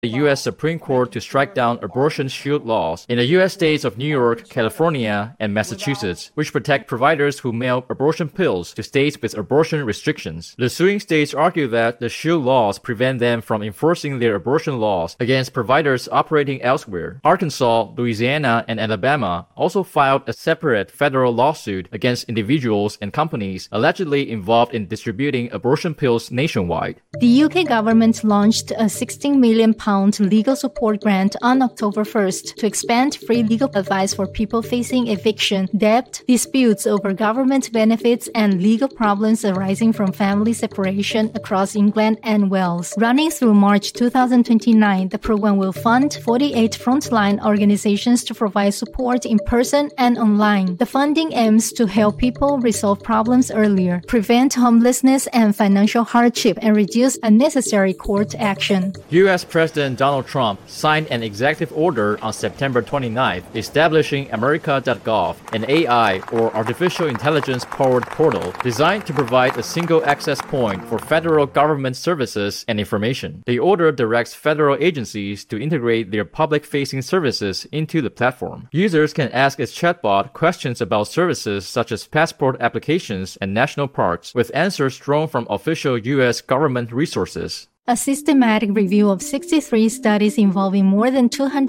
the U.S. Supreme Court to strike down abortion shield laws in the U.S. states of New York, California, and Massachusetts, which protect providers who mail abortion pills to states with abortion restrictions. The suing states argue that the shield laws prevent them from enforcing their abortion laws against providers operating elsewhere. Arkansas, Louisiana, and Alabama also filed a separate federal lawsuit against individuals and companies allegedly involved in distributing abortion pills nationwide. The UK government launched a £16 million legal support grant on October 1st to expand free legal advice for people facing eviction, debt, disputes over government benefits, and legal problems arising from family separation across England and Wales. Running through March 2029, the program will fund 48 frontline organizations to provide support in person and online. The funding aims to help people resolve problems earlier, prevent homelessness and financial hardship, and reduce unnecessary court action. U.S. President Donald Trump signed an executive order on September 29th establishing America.gov, an AI or artificial intelligence-powered portal designed to provide a single access point for federal government services and information. The order directs federal agencies to integrate their public-facing services into the platform. Users can ask its chatbot questions about services such as passport applications and national parks, with answers drawn from official U.S. government resources. A systematic review of 63 studies involving more than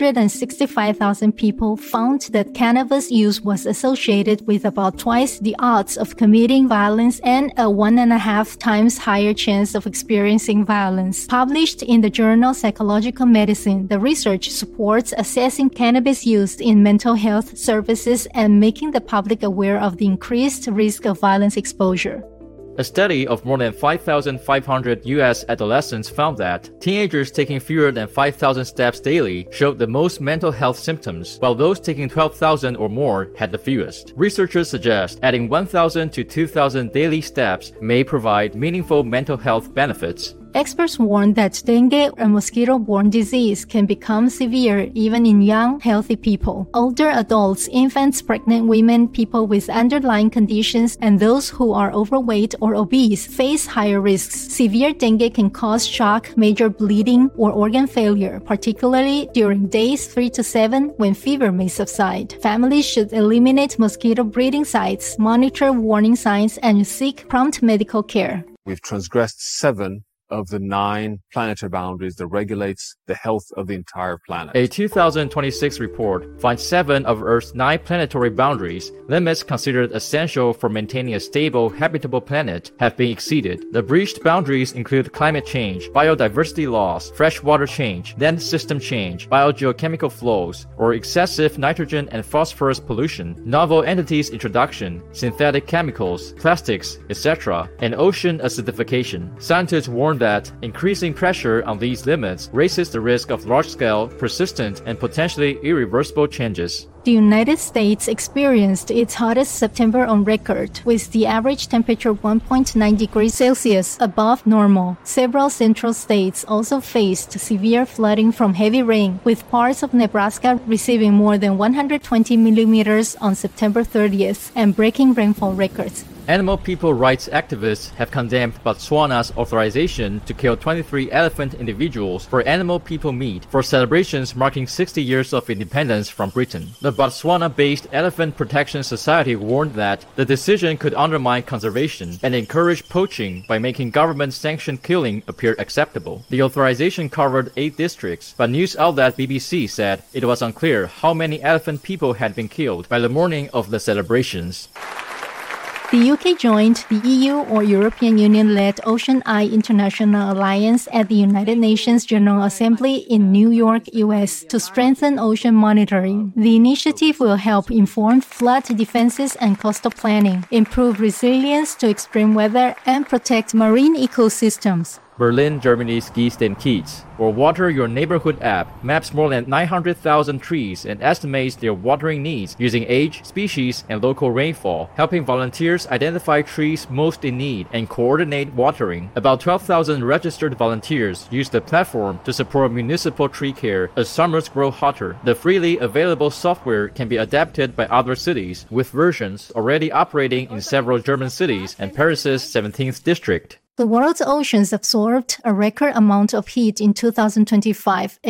265,000 people found that cannabis use was associated with about twice the odds of committing violence and a 1.5 times higher chance of experiencing violence. Published in the journal Psychological Medicine, the research supports assessing cannabis use in mental health services and making the public aware of the increased risk of violence exposure. A study of more than 5,500 U.S. adolescents found that teenagers taking fewer than 5,000 steps daily showed the most mental health symptoms, while those taking 12,000 or more had the fewest. Researchers suggest adding 1,000 to 2,000 daily steps may provide meaningful mental health benefits. Experts warn that dengue, a mosquito-borne disease, can become severe even in young, healthy people. Older adults, infants, pregnant women, people with underlying conditions, and those who are overweight or obese face higher risks. Severe dengue can cause shock, major bleeding, or organ failure, particularly during days 3 to 7 when fever may subside. Families should eliminate mosquito breeding sites, monitor warning signs, and seek prompt medical care. We've transgressed 7 of the 9 planetary boundaries that regulates the health of the entire planet. A 2026 report finds 7 of Earth's 9 planetary boundaries, limits considered essential for maintaining a stable, habitable planet, have been exceeded. The breached boundaries include climate change, biodiversity loss, freshwater change, land system change, biogeochemical flows, or excessive nitrogen and phosphorus pollution, novel entities introduction, synthetic chemicals, plastics, etc., and ocean acidification. Scientists warn that increasing pressure on these limits raises the risk of large-scale, persistent, and potentially irreversible changes. The United States experienced its hottest September on record, with the average temperature 1.9 degrees Celsius above normal. Several central states also faced severe flooding from heavy rain, with parts of Nebraska receiving more than 120 millimeters on September 30th and breaking rainfall records. Animal people rights activists have condemned Botswana's authorization to kill 23 elephant individuals for animal people meat for celebrations marking 60 years of independence from Britain. The Botswana-based Elephant Protection Society warned that the decision could undermine conservation and encourage poaching by making government-sanctioned killing appear acceptable. The authorization covered 8 districts, but news outlet BBC said it was unclear how many elephant people had been killed by the morning of the celebrations. The UK joined the EU or European Union-led Ocean Eye International Alliance at the United Nations General Assembly in New York, US, to strengthen ocean monitoring. The initiative will help inform flood defenses and coastal planning, improve resilience to extreme weather, and protect marine ecosystems. Berlin, Germany's Gießt dem Kiez, or Water Your Neighborhood app, maps more than 900,000 trees and estimates their watering needs using age, species, and local rainfall, helping volunteers identify trees most in need and coordinate watering. About 12,000 registered volunteers use the platform to support municipal tree care as summers grow hotter. The freely available software can be adapted by other cities, with versions already operating in several German cities and Paris's 17th district. The world's oceans absorbed a record amount of heat in 2025,